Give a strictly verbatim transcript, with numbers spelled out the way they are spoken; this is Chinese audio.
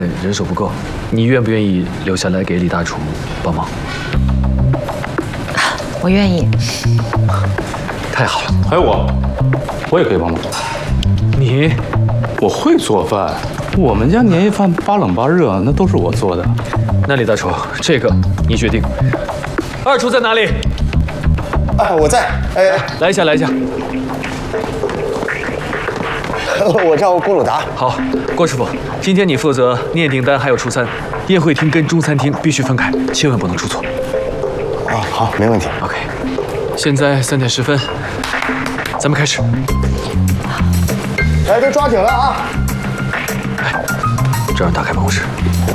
人手不够，你愿不愿意留下来给李大厨帮忙？ 我愿意。 太好了， 还有我，我也可以帮忙。 你， 我会做饭，我们家年夜饭八冷八热，那都是我做的。 那李大厨，这个你决定。二厨在哪里？ 啊，我在。哎， 来一下，来一下。 我叫郭鲁达。 好，郭师傅，今天你负责念订单还有出餐，宴会厅跟中餐厅必须分开，千万不能出错。 啊，好，没问题。 OK， 现在三点十分，咱们开始。 哎，都抓紧了啊！ 哎，这让打开办公室。